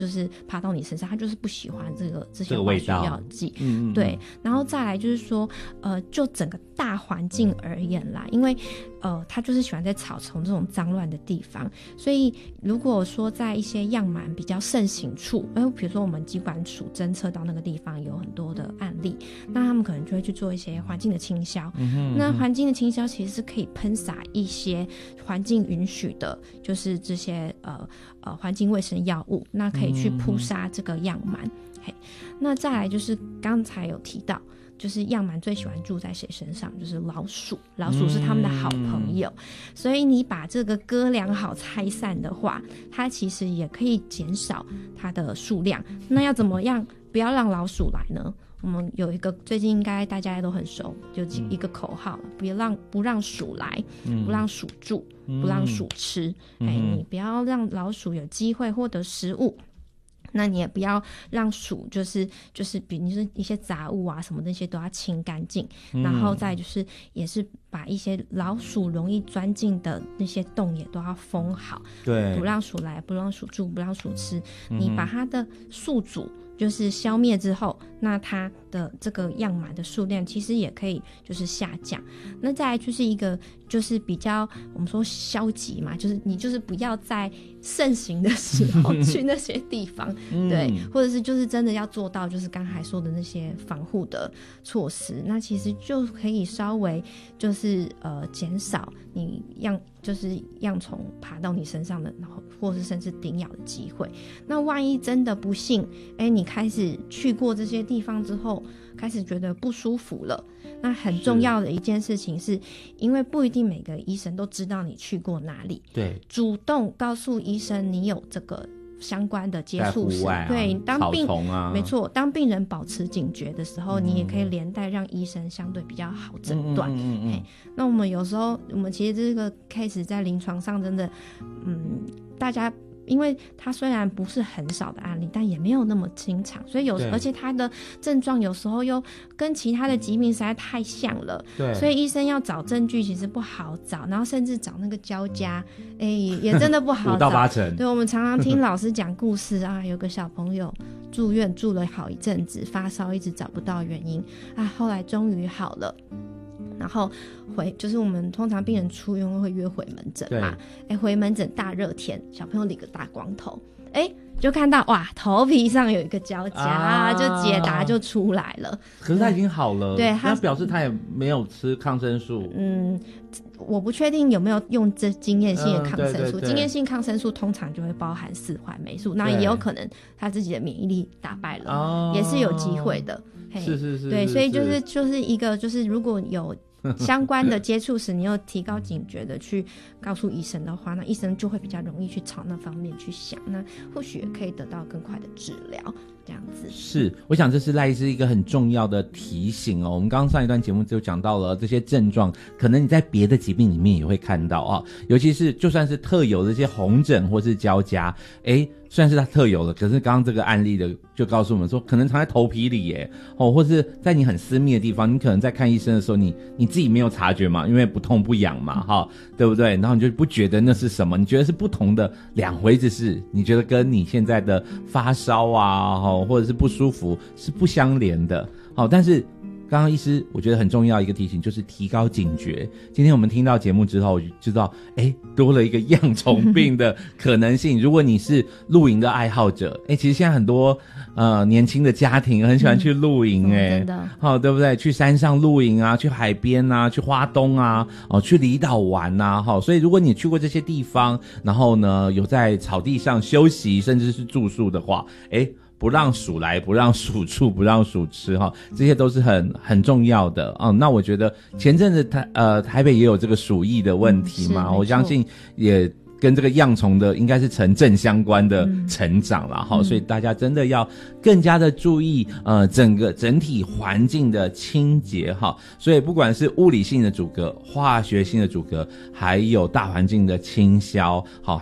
就是爬到你身上，它就是不喜欢这些化学药剂。对，然后再来就是说就整个大环境而言啦，因为它就是喜欢在草丛这种脏乱的地方，所以如果说在一些样螨比较盛行处，比如说我们疾管署侦测到那个地方有很多的案例，那他们可能就会去做一些环境的清消。那环境的清消其实是可以喷洒一些环境允许的，就是这些环境卫生药物，那可以去扑杀这个样螨。那再来就是刚才有提到，就是样螨最喜欢住在谁身上？就是老鼠，老鼠是他们的好朋友，所以你把这个割良好拆散的话，它其实也可以减少它的数量。那要怎么样不要让老鼠来呢？我们有一个最近应该大家都很熟，就一个口号，不让鼠来，不让鼠住，不让鼠吃。你不要让老鼠有机会获得食物，那你也不要让鼠就是比如说一些杂物啊什么那些都要清干净，然后再就是也是把一些老鼠容易钻进的那些洞也都要封好，对，不让鼠来，不让鼠住，不让鼠吃。你把它的宿主就是消灭之后，那它的这个样螨的数量其实也可以就是下降。那再来就是一个就是比较我们说消极嘛，就是你就是不要在盛行的时候去那些地方，对，或者是就是真的要做到就是刚才说的那些防护的措施，那其实就可以稍微就是减少你样虫爬到你身上的，然后或是甚至叮咬的机会。那万一真的不幸你开始去过这些地方之后开始觉得不舒服了，那很重要的一件事情是因为不一定每个医生都知道你去过哪里，对，主动告诉医生你有这个相关的接触史，对，当没错，当病人保持警觉的时候，你也可以连带让医生相对比较好诊断。那我们有时候我们其实这个 case 在临床上真的大家因为它虽然不是很少的案例，但也没有那么经常，所以而且它的症状有时候又跟其他的疾病实在太像了，对，所以医生要找证据其实不好找，然后甚至找那个交加也真的不好找，5到8成。对，我们常常听老师讲故事啊，有个小朋友住院住了好一阵子，发烧一直找不到原因啊，后来终于好了，然后就是我们通常病人出院会约回门诊嘛，回门诊大热天，小朋友理个大光头，就看到哇头皮上有一个交加，就解答就出来了。 可是他已经好了，对，那表示他也没有吃抗生素。 我不确定有没有用这经验性的抗生素，经验性抗生素通常就会包含4环霉素，那也有可能他自己的免疫力打败了，也是有机会的。是，对，所以就是一个就是如果有相关的接触时，你又提高警觉的去告诉医生的话，那医生就会比较容易去朝那方面去想，那或许也可以得到更快的治疗。这样子是，我想这是赖医师一个很重要的提醒哦。我们刚刚上一段节目就讲到了这些症状，可能你在别的疾病里面也会看到啊，尤其是就算是特有的这些红疹或是交加，虽然是它特有的，可是刚刚这个案例的就告诉我们说，可能藏在头皮里耶，或是在你很私密的地方，你可能在看医生的时候，你自己没有察觉嘛，因为不痛不痒嘛，对不对？然后你就不觉得那是什么，你觉得是不同的两回事，你觉得跟你现在的发烧啊，或者是不舒服是不相连的。但是刚刚医师我觉得很重要一个提醒就是提高警觉。今天我们听到节目之后，我就知道多了一个样虫病的可能性。如果你是露营的爱好者，其实现在很多年轻的家庭很喜欢去露营，真的对不对？去山上露营啊，去海边啊，去花东啊，去离岛玩啊，所以如果你去过这些地方，然后呢有在草地上休息甚至是住宿的话，不让鼠来，不让鼠住，不让鼠吃这些都是很重要的那我觉得前阵子台北也有这个鼠疫的问题嘛，我相信也跟这个样虫的应该是成正相关的成长啦所以大家真的要更加的注意整体环境的清洁所以不管是物理性的阻隔、化学性的阻隔，还有大环境的清消还有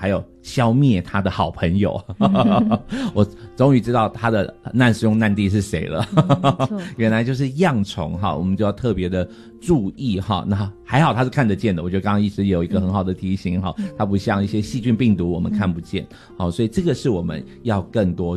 消灭他的好朋友。我终于知道他的难师兄难弟是谁了。原来就是恙虫哈，我们就要特别的注意哈。那还好它是看得见的，我觉得刚刚医师也有一个很好的提醒哈，它不像一些细菌病毒我们看不见，好，所以这个是我们要更多